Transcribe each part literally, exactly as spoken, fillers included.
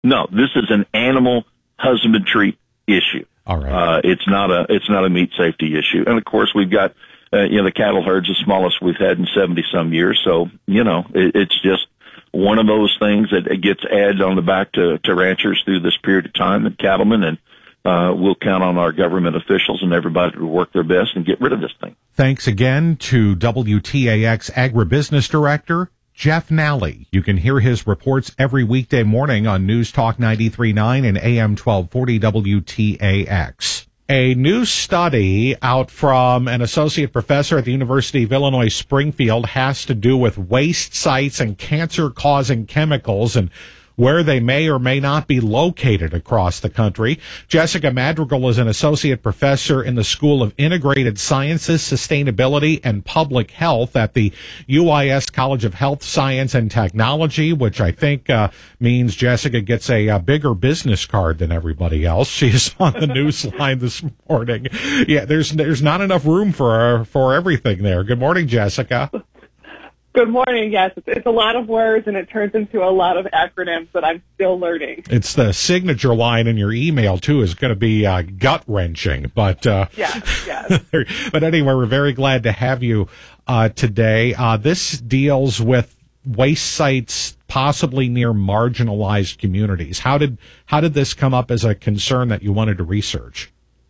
No, this is an animal husbandry issue. All right. Uh, it's not a, it's not a meat safety issue. And of course we've got, uh, you know, the cattle herd's the smallest we've had in seventy some years. So, you know, it, it's just one of those things that gets added on the back to, to ranchers through this period of time and cattlemen. And, uh, we'll count on our government officials and everybody to work their best and get rid of this thing. Thanks again to W T A X Agribusiness Director Jeff Nally. You can hear his reports every weekday morning on News Talk ninety-three point nine and A M twelve forty W T A X. A new study out from an associate professor at the University of Illinois Springfield has to do with waste sites and cancer-causing chemicals and where they may or may not be located across the country. Jessica Madrigal is an associate professor in the School of Integrated Sciences, Sustainability, and Public Health at the U I S College of Health Science and Technology, which I think uh, means Jessica gets a, a bigger business card than everybody else. She's on the news line this morning. Yeah, there's there's not enough room for for everything there. Good morning, Jessica. Good morning. Yes, it's, it's a lot of words, and it turns into a lot of acronyms that I'm still learning. It's the signature line in your email, too, is going to be uh, gut-wrenching. But, uh, yes, yes. But anyway, we're very glad to have you uh, today. Uh, this deals with waste sites possibly near marginalized communities. How did how did this come up as a concern that you wanted to research?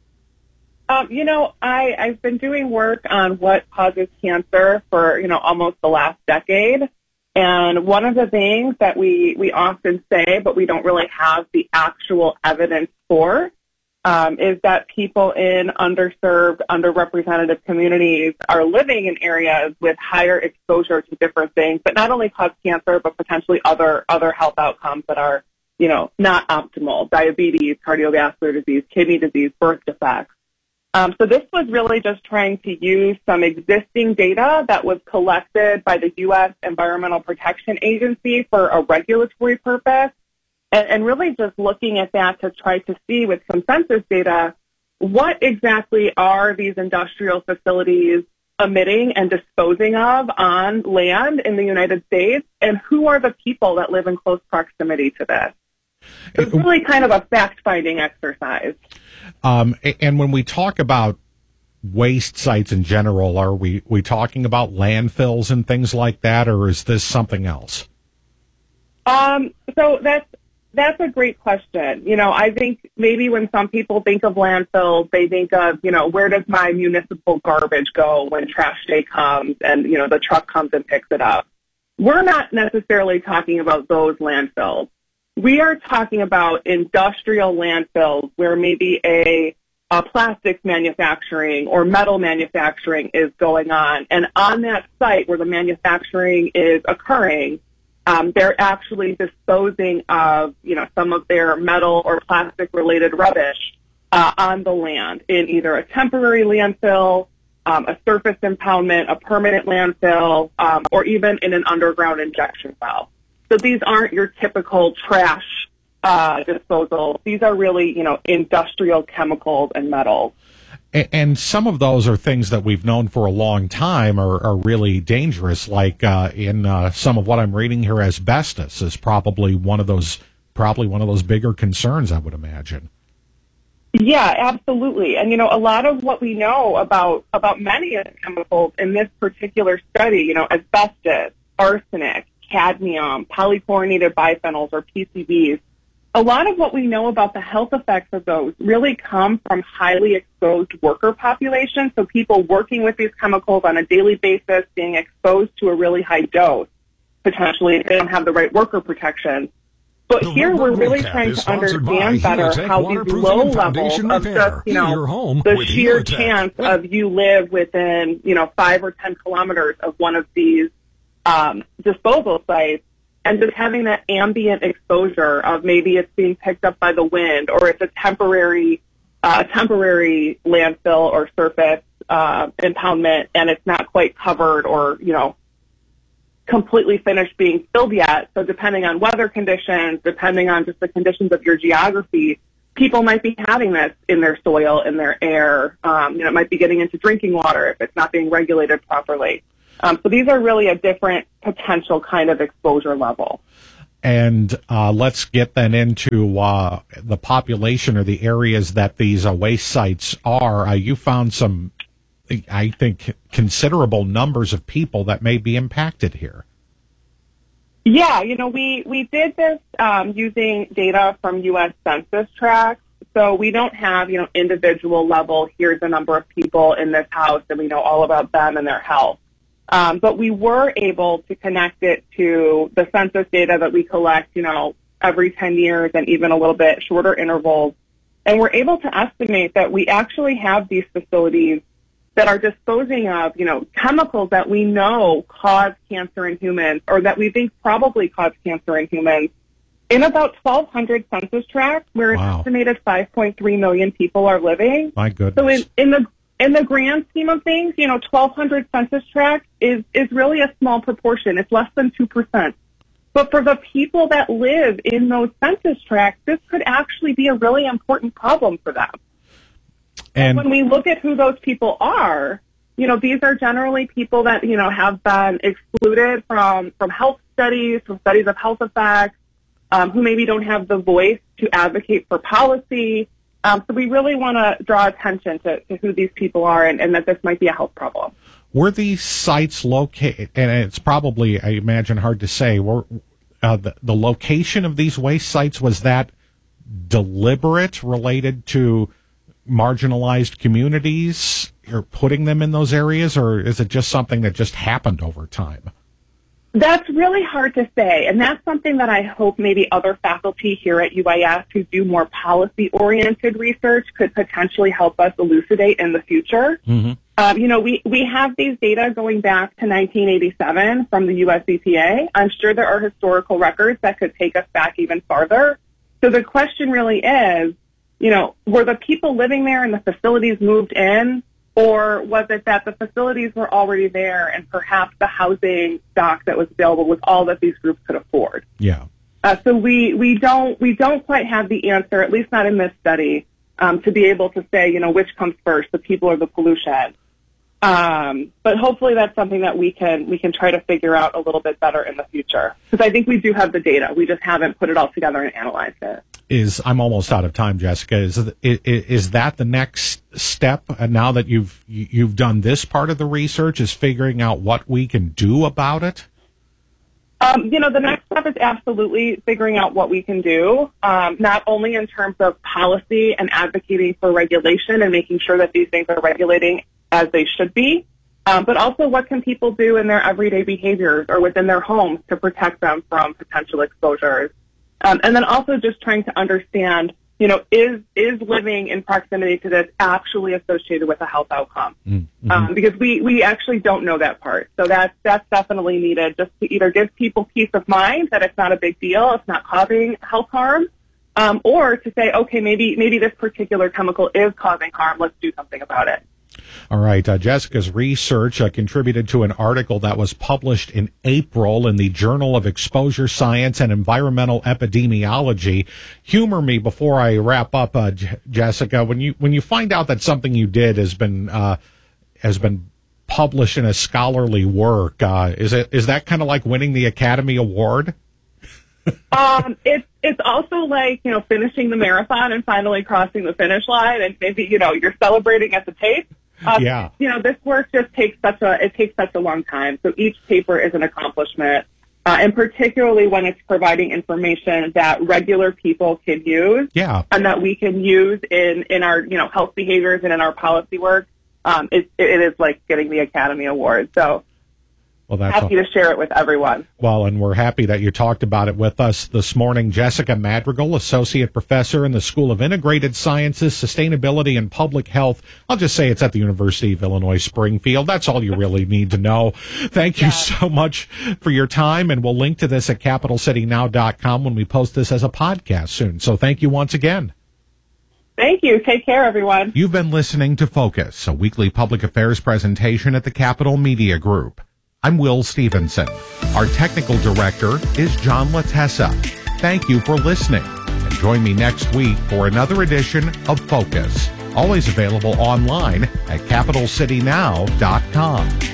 Um, you know, I, I've been doing work on what causes cancer for, you know, almost the last decade. And one of the things that we, we often say, but we don't really have the actual evidence for, um, is that people in underserved, underrepresented communities are living in areas with higher exposure to different things, but not only cause cancer, but potentially other, other health outcomes that are, you know, not optimal: diabetes, cardiovascular disease, kidney disease, birth defects. Um, so this was really just trying to use some existing data that was collected by the U S Environmental Protection Agency for a regulatory purpose, and, and really just looking at that to try to see with some census data, what exactly are these industrial facilities emitting and disposing of on land in the United States, and who are the people that live in close proximity to this? So it's really kind of a fact-finding exercise. Um, and when we talk about waste sites in general, are we, we talking about landfills and things like that, or is this something else? Um, so that's, that's a great question. You know, I think maybe when some people think of landfills, they think of, you know, where does my municipal garbage go when trash day comes and, you know, the truck comes and picks it up. We're not necessarily talking about those landfills. We are talking about industrial landfills where maybe a, a plastics manufacturing or metal manufacturing is going on. And on that site where the manufacturing is occurring, um, they're actually disposing of, you know, some of their metal or plastic related rubbish uh, on the land in either a temporary landfill, um, a surface impoundment, a permanent landfill, um, or even in an underground injection well. So these aren't your typical trash uh, disposal. These are really, you know, industrial chemicals and metals. And, and some of those are things that we've known for a long time are, are really dangerous, like uh, in uh, some of what I'm reading here, asbestos is probably one of those, probably one of those bigger concerns, I would imagine. Yeah, absolutely. And, you know, a lot of what we know about, about many of the chemicals in this particular study, you know, asbestos, arsenic, cadmium, polychlorinated biphenyls, or P C Bs, a lot of what we know about the health effects of those really come from highly exposed worker populations, so people working with these chemicals on a daily basis, being exposed to a really high dose, potentially if they don't have the right worker protection. But the here we're really trying to understand better how these low levels of just, you know, the sheer chance of you live within, you know, five or ten kilometers of one of these Um, disposal sites, and just having that ambient exposure of maybe it's being picked up by the wind, or it's a temporary, uh, temporary landfill or surface uh, impoundment, and it's not quite covered or, you know, completely finished being filled yet. So depending on weather conditions, depending on just the conditions of your geography, people might be having this in their soil, in their air. Um, you know, it might be getting into drinking water if it's not being regulated properly. Um, so these are really a different potential kind of exposure level. And uh, let's get then into uh, the population or the areas that these uh, waste sites are. Uh, you found some, I think, considerable numbers of people that may be impacted here. Yeah, you know, we, we did this um, using data from U S Census tracts. So we don't have, you know, individual level, here's the number of people in this house, and we know all about them and their health. Um, but we were able to connect it to the census data that we collect, you know, every ten years and even a little bit shorter intervals. And we're able to estimate that we actually have these facilities that are disposing of, you know, chemicals that we know cause cancer in humans, or that we think probably cause cancer in humans, in about twelve hundred census tracts, where Wow. an estimated five point three million people are living. My goodness. So in, in the in the grand scheme of things, you know, twelve hundred census tracts is, is really a small proportion. It's less than two percent. But for the people that live in those census tracts, this could actually be a really important problem for them. And when we look at who those people are, you know, these are generally people that, you know, have been excluded from, from health studies, from studies of health effects, um, who maybe don't have the voice to advocate for policy. Um, so we really want to draw attention to, to who these people are, and, and that this might be a health problem. were these sites located, and it's probably, I imagine, hard to say, were uh, the, the location of these waste sites, was that deliberate, related to marginalized communities, or putting them in those areas, or is it just something that just happened over time? That's really hard to say, and that's something that I hope maybe other faculty here at U I S who do more policy-oriented research could potentially help us elucidate in the future. Mm-hmm. Um, you know, we, we have these data going back to nineteen eighty-seven from the U S E P A. I'm sure there are historical records that could take us back even farther. So the question really is, you know, were the people living there and the facilities moved in? Or was it that the facilities were already there and perhaps the housing stock that was available was all that these groups could afford? Yeah. Uh, so we, we don't we don't quite have the answer, at least not in this study, um, to be able to say, you know, which comes first, the people or the pollution. Um, but hopefully that's something that we can we can try to figure out a little bit better in the future, because I think we do have the data. We just haven't put it all together and analyzed it. Is I'm almost out of time, Jessica. Is is, is that the next step? And now that you've you've done this part of the research, is figuring out what we can do about it? Um, you know, the next step is absolutely figuring out what we can do, um, not only in terms of policy and advocating for regulation and making sure that these things are regulating as they should be, um, but also what can people do in their everyday behaviors or within their homes to protect them from potential exposures. Um, and then also just trying to understand, you know, is is living in proximity to this actually associated with a health outcome? Mm-hmm. Um, because we, we actually don't know that part. So that's, that's definitely needed, just to either give people peace of mind that it's not a big deal, it's not causing health harm, um, or to say, okay, maybe maybe this particular chemical is causing harm, let's do something about it. All right. Uh, Jessica's research uh, contributed to an article that was published in April in the Journal of Exposure Science and Environmental Epidemiology. Humor me before I wrap up, uh, J- Jessica. When you when you find out that something you did has been uh, has been published in a scholarly work, uh, is it is that kind of like winning the Academy Award? um, it's it's also like, you know, finishing the marathon and finally crossing the finish line, and maybe, you know, you're celebrating at the tape. Uh, yeah. You know, this work just takes such a it takes such a long time. So each paper is an accomplishment, uh, and particularly when it's providing information that regular people can use, yeah, and that we can use in in our, you know, health behaviors and in our policy work. Um, it, it is like getting the Academy Award. So. Well, that's happy all. to share it with everyone. Well, and we're happy that you talked about it with us this morning. Jessica Madrigal, Associate Professor in the School of Integrated Sciences, Sustainability, and Public Health. I'll just say it's at the University of Illinois Springfield. That's all you really need to know. Thank you yeah. so much for your time, and we'll link to this at capital city now dot com when we post this as a podcast soon. So thank you once again. Thank you. Take care, everyone. You've been listening to Focus, a weekly public affairs presentation at the Capital Media Group. I'm Will Stevenson. Our technical director is John Latessa. Thank you for listening, and join me next week for another edition of Focus, always available online at capital city now dot com.